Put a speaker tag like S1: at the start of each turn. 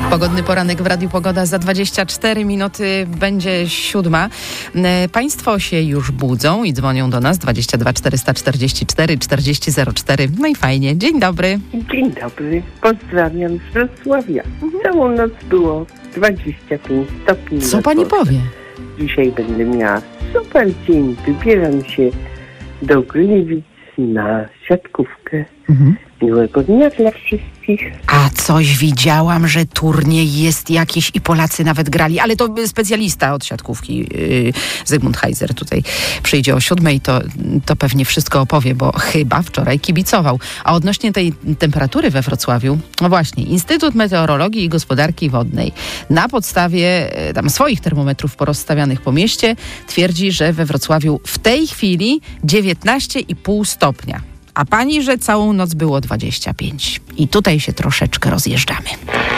S1: Pogodny poranek w Radiu Pogoda. Za 24 minuty będzie 7. Państwo się już budzą i dzwonią do nas 22 444 4004. No i fajnie. Dzień dobry.
S2: Dzień dobry. Pozdrawiam z Wrocławia. Całą noc było 25 stopni.
S1: Co pani powie?
S2: Dzisiaj będę miała super dzień. Wybieram się do Gliwic na siatkówkę. Miłego dnia dla wszystkich.
S1: A coś widziałam, że turniej jest jakiś i Polacy nawet grali, ale to specjalista od siatkówki, Zygmunt Heiser tutaj przyjdzie o 7, to pewnie wszystko opowie, bo chyba wczoraj kibicował. A odnośnie tej temperatury we Wrocławiu, no właśnie, Instytut Meteorologii i Gospodarki Wodnej na podstawie tam swoich termometrów porozstawianych po mieście twierdzi, że we Wrocławiu w tej chwili 19,5 stopnia. A pani, że całą noc było 25. I tutaj się troszeczkę rozjeżdżamy.